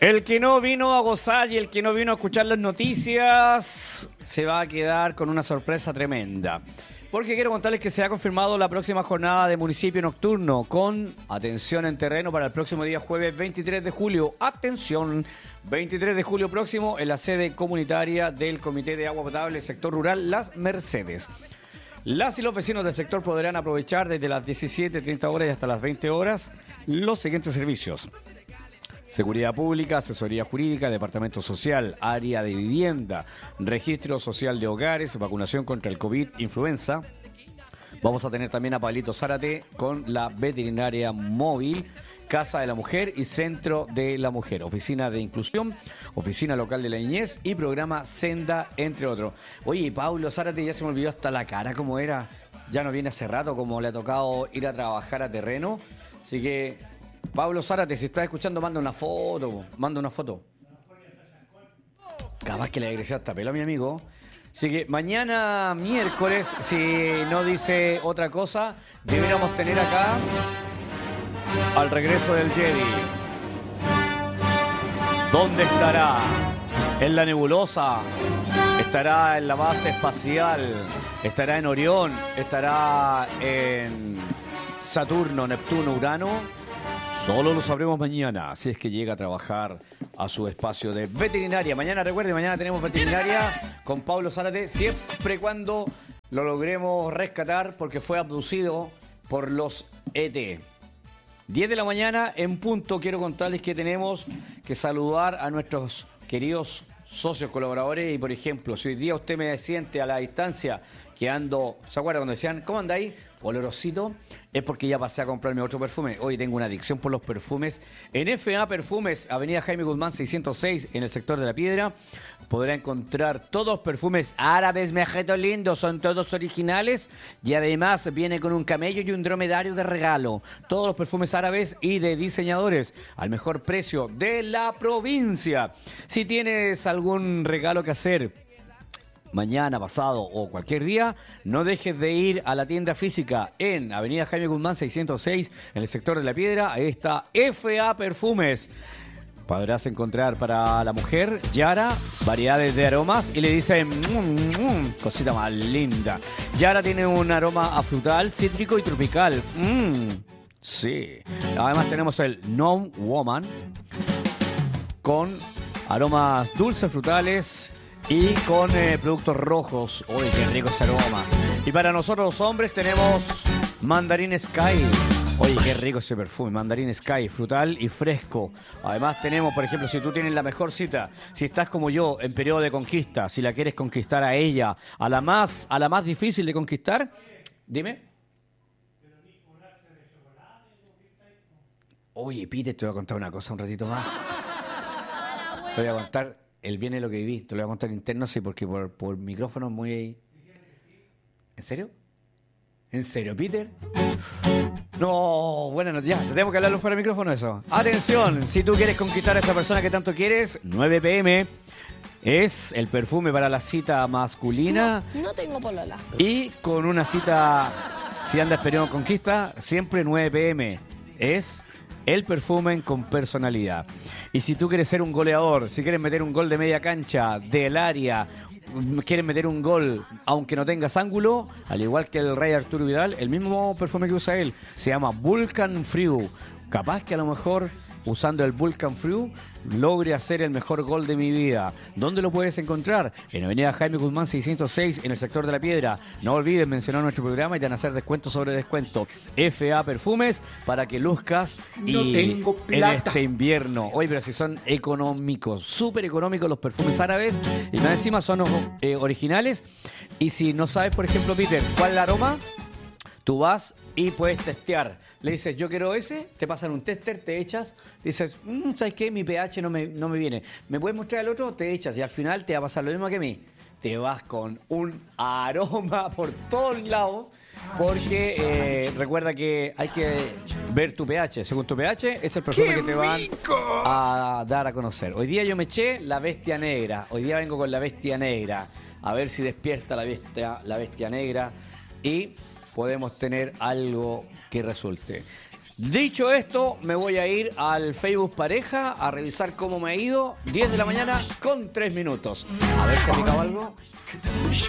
El que no vino a gozar y el que no vino a escuchar las noticias se va a quedar con una sorpresa tremenda. Porque quiero contarles que se ha confirmado la próxima jornada de municipio nocturno con atención en terreno para el próximo día jueves 23 de julio. Atención, 23 de julio próximo en la sede comunitaria del Comité de Agua Potable Sector Rural Las Mercedes. Las y los vecinos del sector podrán aprovechar desde las 17:30 horas y hasta las 20 horas los siguientes servicios: seguridad pública, asesoría jurídica, departamento social, área de vivienda, registro social de hogares, vacunación contra el COVID, influenza. Vamos a tener también a Pablito Zárate con la veterinaria móvil, Casa de la Mujer y Centro de la Mujer, Oficina de Inclusión, Oficina Local de la Niñez y Programa Senda, entre otros. Oye, Pablo Zárate, ya se me olvidó hasta la cara como era. Ya no viene hace rato, como le ha tocado ir a trabajar a terreno. Así que, Pablo Zárate, si estás escuchando, manda una foto. Capaz que le agresió hasta pelo a mi amigo. Así que mañana miércoles, si no dice otra cosa, deberíamos tener acá al regreso del Jedi. ¿Dónde estará? ¿En la nebulosa? ¿Estará en la base espacial? ¿Estará en Orión? ¿Estará en Saturno, Neptuno, Urano? Solo lo sabremos mañana, si es que llega a trabajar a su espacio de veterinaria. Mañana, recuerde, mañana tenemos veterinaria con Pablo Zárate, siempre y cuando lo logremos rescatar, porque fue abducido por los ET. 10 de la mañana en punto. Quiero contarles que tenemos que saludar a nuestros queridos socios, colaboradores. Y, por ejemplo, si hoy día usted me siente a la distancia que ando, ¿se acuerda cuando decían, ¿cómo andáis? Olorosito, es porque ya pasé a comprarme otro perfume. Hoy tengo una adicción por los perfumes. En FA Perfumes, Avenida Jaime Guzmán 606, en el sector de La Piedra, podrá encontrar todos perfumes árabes, mejetos lindos, son todos originales. Y además viene con un camello y un dromedario de regalo. Todos los perfumes árabes y de diseñadores al mejor precio de la provincia. Si tienes algún regalo que hacer mañana, pasado o cualquier día, no dejes de ir a la tienda física en Avenida Jaime Guzmán 606, en el sector de La Piedra. Ahí está FA Perfumes. Podrás encontrar para la mujer Yara variedades de aromas y le dicen cosita más linda. Yara tiene un aroma afrutal, cítrico y tropical. Sí. Además tenemos el Gnome Woman con aromas dulces, frutales y con productos rojos. ¡Uy, qué rico ese aroma! Y para nosotros los hombres tenemos Mandarin Sky. Oye, qué rico ese perfume, Mandarin Sky, frutal y fresco. Además tenemos, por ejemplo, si tú tienes la mejor cita, si estás como yo en periodo de conquista, si la quieres conquistar a ella, a la más difícil de conquistar, dime. Oye, Pite, te voy a contar una cosa un ratito más. Te voy a contar el viene lo que viví. Te lo voy a contar interno, sí, porque por micrófono es muy... ¿En serio? ¿En serio, Peter? No, bueno, ya, tenemos que hablarlo fuera de micrófono eso. Atención, si tú quieres conquistar a esa persona que tanto quieres, 9 p.m. es el perfume para la cita masculina. No tengo polola. Y con una cita, si andas periodo de conquista, siempre 9 p.m. es el perfume con personalidad. Y si tú quieres ser un goleador, si quieres meter un gol de media cancha, del área, quieres meter un gol aunque no tengas ángulo, al igual que el Rey Arturo Vidal, el mismo perfume que usa él se llama Vulcan Frew. Capaz que a lo mejor usando el Vulcan Frew logre hacer el mejor gol de mi vida. ¿Dónde lo puedes encontrar? En Avenida Jaime Guzmán 606, en el sector de La Piedra. No olvides mencionar nuestro programa y te van a hacer descuento sobre descuento. FA Perfumes, para que luzcas y en este invierno. Oye, pero si son económicos, súper económicos los perfumes árabes, y más encima son originales. Y si no sabes, por ejemplo, Peter, cuál es el aroma, tú vas y puedes testear. Le dices, yo quiero ese, te pasan un tester, te echas, dices, ¿sabes qué? Mi pH no me viene. ¿Me puedes mostrar el otro? Te echas y al final te va a pasar lo mismo que a mí. Te vas con un aroma por todos lados, porque recuerda que hay que ver tu pH. Según tu pH, es el perfume que te van a dar a conocer. Hoy día yo me eché la bestia negra. Hoy día vengo con la bestia negra. A ver si despierta la bestia negra y podemos tener algo que resulte. Dicho esto, me voy a ir al Facebook Pareja a revisar cómo me ha ido. 10 de la mañana con 3 minutos. A ver si ha picado algo.